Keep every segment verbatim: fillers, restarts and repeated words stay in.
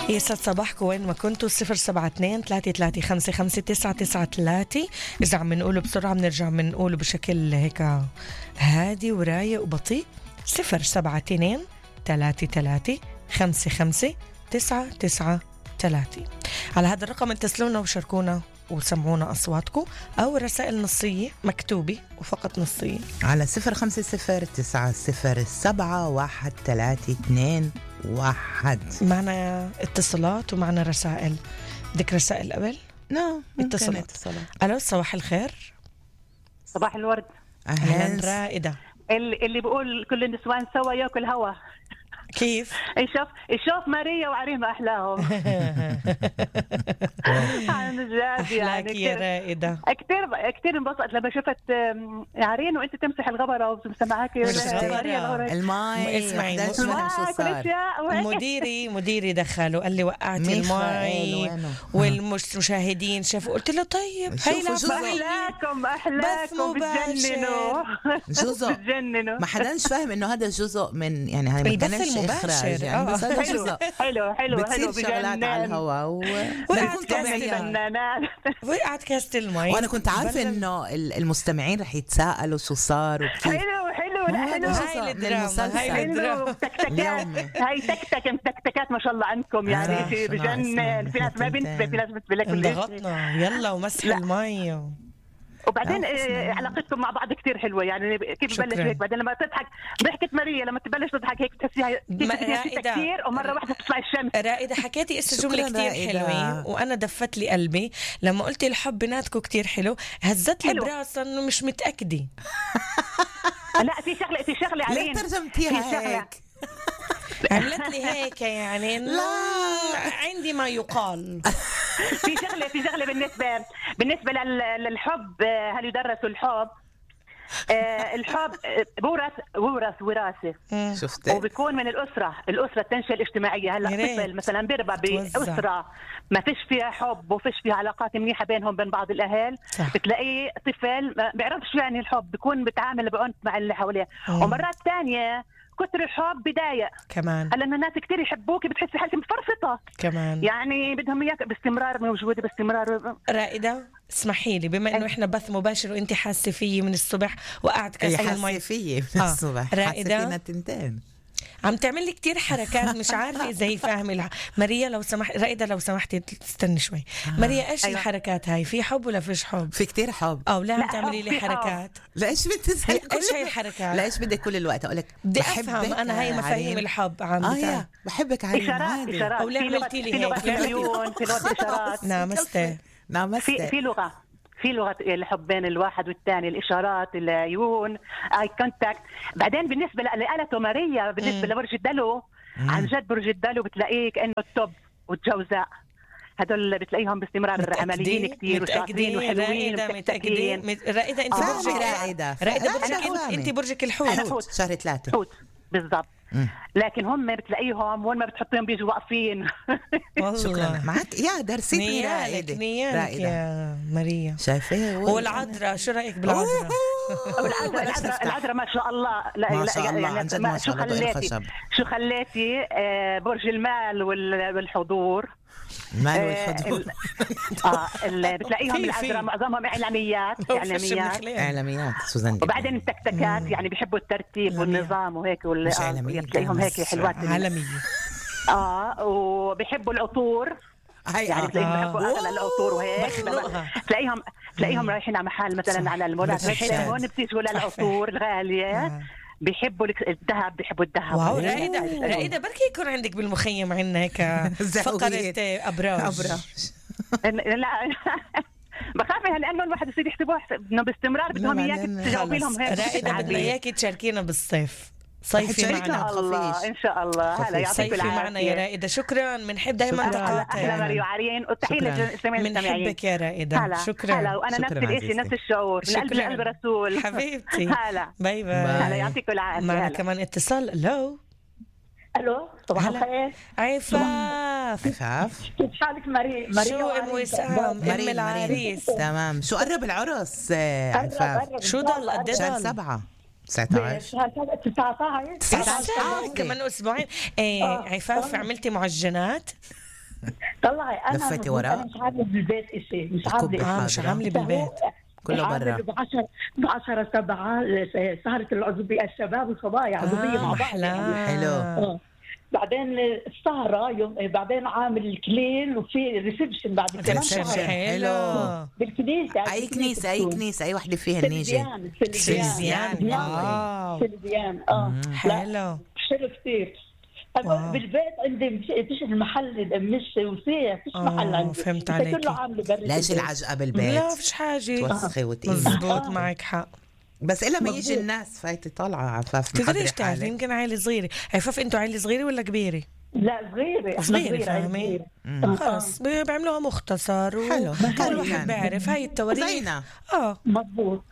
يسعد صباحكم وين ما كنتوا. صفر سبعة اثنين ثلاثة ثلاثة خمسة خمسة تسعة تسعة ثلاثة. إذا عم نقوله بسرعة بنرجع بنقوله بشكل هيك هادي ورايق وبطيء. صفر سبعة اثنين ثلاثة ثلاثة خمسة خمسة تسعة تسعة ثلاثة. على هذا الرقم اتصلونا وشاركونا وسمعونا أصواتكم أو رسائل نصية مكتوبة وفقط نصية على صفر خمسة صفر تسعة صفر سبعة واحد ثلاثة اثنين واحد. معنا اتصالات ومعنا رسائل. بدك رسائل قبل؟ لا اتصالات. ألو صباح الخير. صباح الورد. أهلا رائدة. اللي, اللي بقول كل النسوان سوا ياكل هوا. كيف؟ يشوف يشوف ماريا وعريمة أحلاهم. عن جد يعني يا رائدة. كتير كتير انبسطت لما شفت عرين وانت تمسح الغبرة ومسمعاكي الماي. اسمعي مديري مديري دخل وقال لي وقعتي الماي والمشاهدين شافوا. قلت له طيب هيلا أحلاكم أحلاكم بتجننوا جزء ما حداش فاهم إنه هذا جزء من يعني هاي ما كانش إخراج يعني بس هذا جزء حلو حلو حلو بجنن على الهواء وقعت وقعت كاسة الماء. وأنا كنت عارفة إنه المستمعين رح يتساءلوا شو صار وكيف. حلو حلو حلو. هاي الدراما هاي الدراما هاي تكتك متكتكات ما شاء الله عندكم يعني شيء بجنن. في ناس ما بنتبه في ناس بتنتبه لك انضغطنا يلا ومسح الماء. وبعدين آه علاقتكم مع بعض كتير حلوة يعني كيف ببلش هيك. بعدين لما تضحك ضحكة ماريا لما تبلش تضحك هيك تحسيها كتير ومرة واحدة تطلع الشمس. رائدة حكيتي اسا جملة كتير حلوة وأنا دفت لي قلبي لما قلتي الحب بيناتكم كتير حلو. هزت لي براسا إنه مش متأكدة. لا في شغلة في شغلة علين. ليه ترجمتيها هيك؟ عملت لي هيك يعني لا عندي ما يقال. في شغلة في شغلة بالنسبة بالنسبة للحب. هل يدرس الحب؟ آه الحب بورث ورث وراثة. وبيكون من الأسرة. الأسرة التنشئة الاجتماعية. هلا طفل مثلا بيربى بأسرة ما فيش فيها حب وفيش فيها علاقات منيحة بينهم بين بعض الأهل. بتلاقيه طفل ما بيعرفش يعني الحب. بيكون بتعامل بعنف مع اللي حواليه. ومرات تانية كتر الحب بداية كمان. هلا الناس كتير يحبوك بتحسي حالك مفرفطة كمان يعني بدهم اياك باستمرار موجودة باستمرار. رائدة اسمحي لي بما انه احنا بث مباشر وانت حاسة فيي من الصبح وقعد كاسة المي فيي من آه. الصبح. رائدة تنتين عم تعمل لي كتير حركات مش عارفة إذا هي فاهمة. ماريا لو سمحت رائدة لو سمحتي استني شوي. آه. ماريا إيش أيوة. الحركات هاي في حب ولا فيش حب؟ في كتير حب. أو لا عم تعملي لي حركات. لا إيش بتسألي إيش هاي الحركات؟ لا إيش بدك كل الوقت أقولك بدي أفهم أنا هاي مفاهيم الحب عم آه يا بحبك عريم. إشارات إشارات. أو لا عملتي لي هيك في لغة في لغة إشارات. نامستي نامستي. في في لغة في لغة الحب بين الواحد والثاني. الإشارات العيون اي كونتاكت. بعدين بالنسبة اللي قالته ماريا بالنسبة لبرج الدلو عن جد برج الدلو بتلاقيه كأنه التوب والجوزاء. هدول بتلاقيهم باستمرار عمليين كتير وشاطرين وحلوين ومتكتكين. رائدة انت آه. برجك رائدة رائدة برجك انت برجك الحوت شهر ثلاثة حوت بالضبط. لكن هم بتلاقيهم وين ما بتحطيهم بيجوا واقفين. شكرا معك يا درسيني رائدة. نيالك يا ماريا. شايفة والعذراء شو رأيك بالعذراء؟ العذراء العذراء ما شاء الله. لا ما شاء الله عن جد ما شاء الله. شو خليتي شو خليتي آه برج المال والحضور. المال والحضور. اه اللي بتلاقيهم العذراء معظمهم اعلاميات اعلاميات اعلاميات سوزان. وبعدين التكتكات يعني بيحبوا الترتيب والنظام وهيك بتلاقيهم هيك حلوات عالمية. اه وبيحبوا العطور يعني بتلاقيهم بيحبوا اغلى العطور وهيك. تلاقيهم تلاقيهم رايحين على محل مثلا على المولات هون بتيجوا للعطور الغالية. بيحبوا الذهب بيحبوا الذهب. واو رائدة رائدة بركي يكون عندك بالمخيم عندنا هيك فقرة أبراج. لا بخاف لأنه الواحد يصير يحسبوه إنه باستمرار بدهم إياك تجاوبي لهم هيك. رائدة بدنا إياك تشاركينا بالصيف صيفي معنا. إن شاء الله إن شاء الله. هلا يعطيك العافية معنا يا رائدة. شكرا بنحب دايما دعواتك. أهلا مريم وعريان وتحية للمستمعين. بنحبك يا رائدة. شكرا. هلا وأنا نفس الشيء نفس الشعور من قلب لقلب رسول حبيبتي. هلا باي باي. هلا يعطيك العافية. معنا كمان اتصال. لو الو صباح الخير. عفاف عفاف كيف حالك مريم؟ شو ام وسام ام العريس؟ تمام. شو قرب العرس عفاف؟ شو ضل قد ايه ضل؟ سبعة تسعة عشر تسعة عشر تسعة عشر كمان اسبوعين. ايه عفاف عملتي معجنات؟ طلعي انا لفتي وراه. انا مش عامله بالبيت شيء، مش عامله مش عامله بالبيت كله برا. ب عشرة ب عشرة سبعة سهرة العزوبية، الشباب والصبايا عزوبية آه مع بعض يعني. حلو. آه. بعدين السهرة يوم، بعدين عامل الكلين وفي ريسبشن بعد كمان. حلو. بالكنيسة. اي كنيسة اي كنيسة اي وحدة فيها النيجي. سلزيان. واو. سلزيان. اه حلو. حلو كثير. بالبيت عندي فيش المحل مش وسيع، فيش محل عندي. فهمت عليك. كله عامله برد. ليش العجقة بالبيت؟ لا فيش حاجة. توسخي وتقيلة. مزبوط معك حق. بس إلا ما يجي الناس فايتة طالعة عفاف. تقدري ايش تعرفي؟ يمكن عائلة صغيرة. عفاف انتوا عائلة صغيرة ولا كبيرة؟ لا صغيرة. صغيرة فاهمين؟ خلص بيعملوا مختصر وكل واحد بيعرف هاي التواريخ. زينا. اه مضبوط.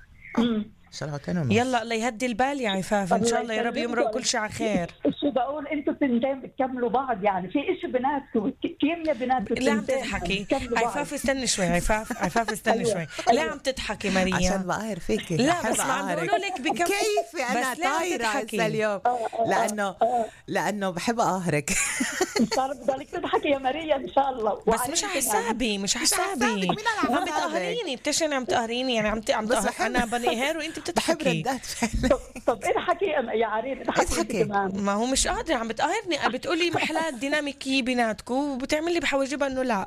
يلا الله يهدي البال يا عفاف، ان شاء الله يا رب يمرق كل شيء على خير. شو بقول انتوا تنتين بتكملوا بعض، يعني في اشي بيناتكم كيمياء بيناتكم. لا عم تضحكي عفاف، استني شوي عفاف عفاف استني شوي. لا عم تضحكي ماريا عشان بقهر فيكي. لا بس ما عم بقولوا لك بكم كيف انا طايره هسه اليوم لانه لانه بحب اقهرك. صار بضلك تضحكي يا ماريا ان شاء الله. بس مش على حسابي مش على حسابي. عم بتقهريني بتشني عم تقهريني يعني عم عم انا بنقهر وانت بتضحكي. طب اضحكي يا عريس اضحكي كمان. ما هو مش قادر عم بتقهرني، بتقولي محلات ديناميكيه بيناتكم وبتعملي لي بحواجبها انه لا.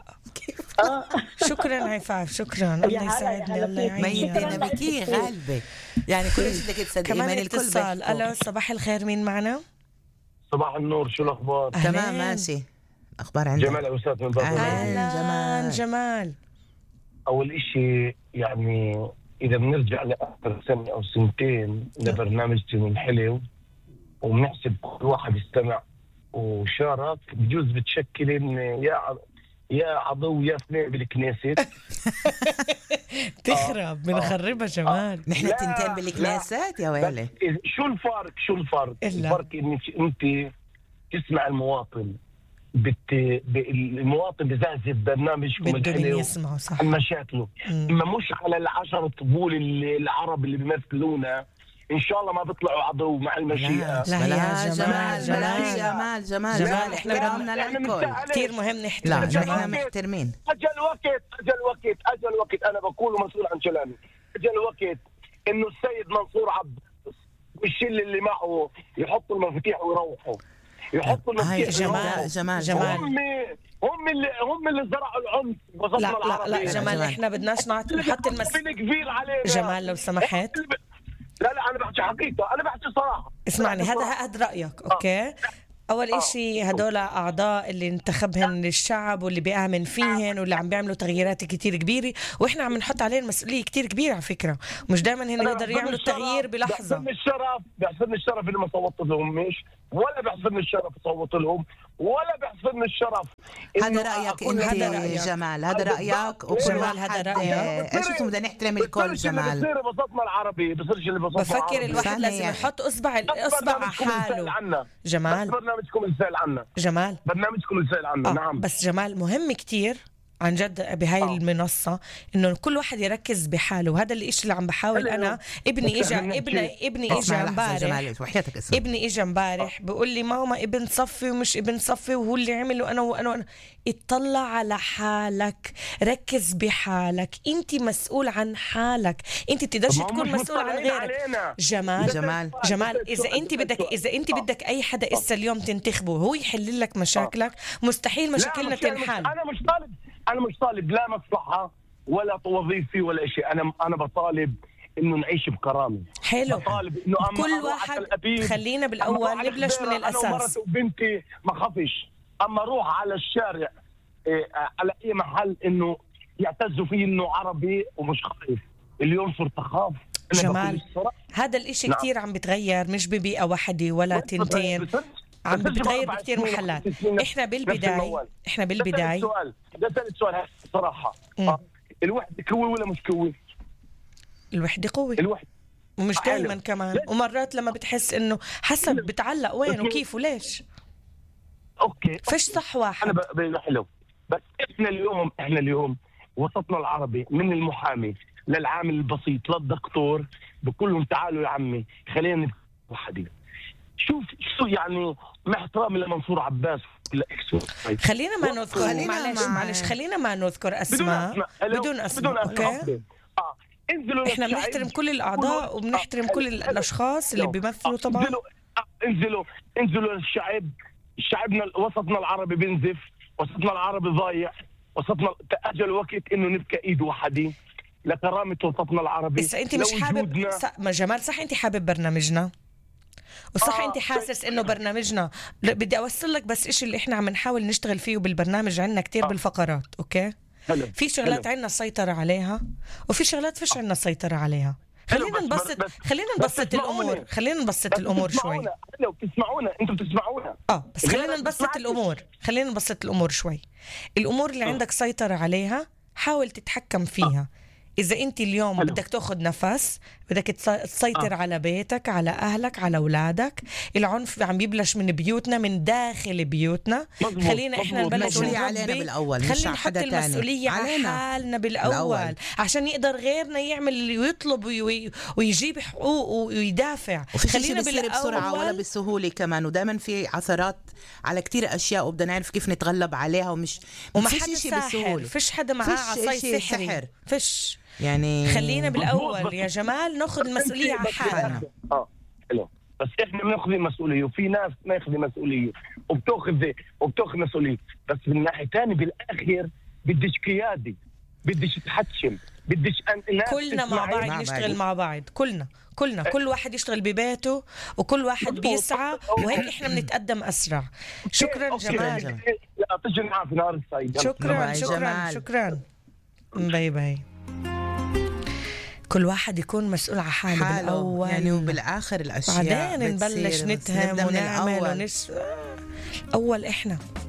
شكرا عفاف شكرا. الله يسعدني الله يعينك. ما هي ديناميكيه غالبه يعني كل شيء بدك تصدقي. كمان اتصال. الو صباح الخير مين معنا؟ صباح النور شو الاخبار؟ تمام ماشي. اخبار عندك؟ جمال أستاذ من باب. اهلا جمال. اول اشي يعني اذا بنرجع لاخر سنه او سنتين لبرنامج سنين حلو وبنحسب كل واحد استمع وشارك بجوز بتشكل يا يا عضو يا اثنين بالكنيسة. تخرب بنخربها جمال. نحن تنتين بالكنيسات يا ويلي. شو الفرق شو الفرق الفرق انك انت تسمع المواطن بت... المواطن بزعزف برنامجكم الحلو يسمعوا صح عن مشاكله، اما مش على العشرة طبول العرب اللي بيمثلونا ان شاء الله ما بيطلعوا عضو مع المشيئة. لا, لا يا جمال جمال جمال جمال جمال احترامنا للكل كثير مهم نحترم. لا محترمين. اجل وقت اجل وقت اجل وقت انا بقول مسؤول عن كلامي. اجل وقت انه السيد منصور عبد والشله اللي معه يحطوا المفاتيح ويروحوا يحطوا المفاتيح. جمال جمال جمال هم هم اللي هم اللي زرعوا العنف بوسطنا العربي. لا لا جمال احنا بدناش نحط المسؤوليه كبير علينا. جمال لو سمحت. لا لا انا بحكي حقيقه انا بحكي صراحه. اسمعني هذا هذا رايك اوكي. اول اشي هدول اعضاء اللي انتخبهن الشعب واللي بيامن فيهن واللي عم بيعملوا تغييرات كتير كبيره واحنا عم نحط عليهم مسؤوليه كتير كبيره على فكره. مش دائما هن يقدروا يعملوا التغيير بلحظه. بحسن الشرف بحسن الشرف اللي ما صوتت لهم مش ولا بحسن الشرف صوت لهم ولا بحسن الشرف. هذا رايك انت هذا رأيك. جمال هذا رايك وجمال هذا رايك. ايش انتم بدنا نحترم الكل جمال. بصير بسطنا العربي بصيرش اللي بسطنا بفكر العربي. الواحد لازم يحط اصبع الاصبع على حاله. جمال برنامجكم السائل عنا. جمال برنامجكم السائل عنا. آه. نعم بس جمال مهم كتير عن جد بهاي آه. المنصة إنه كل واحد يركز بحاله وهذا الإشي اللي عم بحاول أنا. ابني إجا ابني ابني إجا امبارح ابني إجا امبارح بقول لي ماما ابن صفي ومش ابن صفي وهو اللي عمل وأنا وأنا وأنا. اطلع على حالك ركز بحالك أنت مسؤول عن حالك أنت تقدرش تكون مسؤول عن غيرك. جمال جمال جمال إذا أنت بدك إذا أنت بدك أي حدا إسا اليوم تنتخبه هو يحل لك مشاكلك مستحيل مشاكلنا تنحل. أنا مش طالب أنا مش طالب لا مصلحة ولا وظيفي ولا شيء. أنا أنا بطالب إنه نعيش بكرامة. حلو. بطالب إنه كل واحد خلينا بالأول نبلش من الأساس. أنا ومرتي وبنتي ما خافش أما أروح على الشارع إيه على أي محل إنه يعتزوا فيه إنه عربي ومش خايف. اليوم صرت أخاف. جمال هذا الإشي نعم. كتير عم بتغير مش ببيئة واحدة ولا تنتين عم بتغير بكتير محلات. احنا بالبداية احنا بالبداية سؤال ده ثالث سؤال صراحة آه. الوحدة قوة ولا مش قوة؟ الوحدة قوة الوحدة ومش دائما كمان ومرات لما بتحس انه حسب بتعلق وين وكيف وليش. اوكي فيش صح واحد. انا بقول حلو بس احنا اليوم احنا اليوم وسطنا العربي من المحامي للعامل البسيط للدكتور بكلهم تعالوا يا عمي خلينا وحدين. شوف شو يعني مع احترامي لمنصور عباس خلينا ما نذكر خلينا معلش ما معلش خلينا ما نذكر اسماء بدون اسماء اوكي. اه انزلوا، احنا بنحترم كل الاعضاء وبنحترم كل الاشخاص اللي بيمثلوا طبعا. انزلوا انزلوا انزلوا للشعب، شعبنا وسطنا العربي بنزف، وسطنا العربي ضايع، وسطنا اجى الوقت انه نبقى ايد وحدين لكرامه وسطنا العربي. بس انت مش حابب ما جمال صح، انت حابب برنامجنا وصح آه. انت حاسس انه برنامجنا بدي اوصل لك بس اشي اللي احنا عم نحاول نشتغل فيه بالبرنامج عنا كتير آه. بالفقرات اوكي هلو. في شغلات عنا السيطرة عليها وفي شغلات فيش عنا السيطرة عليها. خلينا نبسط خلينا نبسط الامور خلينا نبسط الامور شوي. لو بتسمعونا انتم بتسمعونا اه بس خلينا نبسط الامور خلينا نبسط الامور شوي. الامور اللي عندك سيطرة عليها حاول تتحكم فيها. إذا أنت اليوم حلو. بدك تأخذ نفس، بدك تسيطر آه. على بيتك، على أهلك، على أولادك. العنف عم يبلش من بيوتنا، من داخل بيوتنا. مزبوط. خلينا إحنا نبلش علينا بالأول، خلينا نحط المسؤولية على حالنا بالأول. بالأول عشان يقدر غيرنا يعمل ويطلب وي... ويجيب حقوق ويدافع. خلينا بالأول بسرعة ولا بسهولة كمان، ودائما في عثرات على كتير أشياء وبدنا نعرف كيف نتغلب عليها، ومش وما حدا ساحر، فيش حدا معاه عصاي سحر، فيش يعني. خلينا بالاول يا جمال ناخذ المسؤوليه على حالنا. اه حلو، بس احنا بناخذ المسؤوليه وفي ناس ما ياخذ مسؤوليه وبتاخذ وبتاخذ مسؤوليه، بس من ناحيه ثانيه بالاخير بديش قيادي، بديش تحكم، بديش الناس كلنا مع بعض نشتغل مع بعض، كلنا كلنا كل واحد يشتغل ببيته وكل واحد بيسعى، وهيك احنا بنتقدم اسرع. شكرا جمال. يعطيك العافيه نهار سعيد. شكرا شكرا شكرا. باي باي. كل واحد يكون مسؤول على حاله, حاله بالأول يعني، وبالآخر الأشياء بعدين نبلش نتهم ونعمل ونش... أول إحنا